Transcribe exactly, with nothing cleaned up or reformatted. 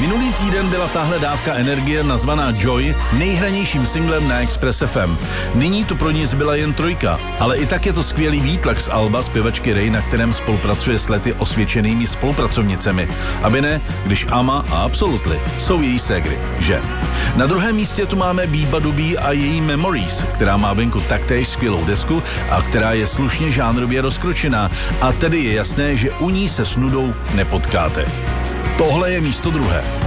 Minulý týden byla tahle dávka energie nazvaná Joy nejhranějším singlem na Express F M. Nyní tu pro ní zbyla jen trojka, ale i tak je to skvělý výtlak z alba zpěvačky Ray, na kterém spolupracuje s lety osvědčenými spolupracovnicemi. Aby ne, když Ama a Absolutely jsou její ségry, že? Na druhém místě tu máme Biba Dubí a její Memories, která má venku taktéž skvělou desku a která je slušně žánrově rozkročená, a tedy je jasné, že u ní se s nudou nepotkáte. Tohle je místo druhé.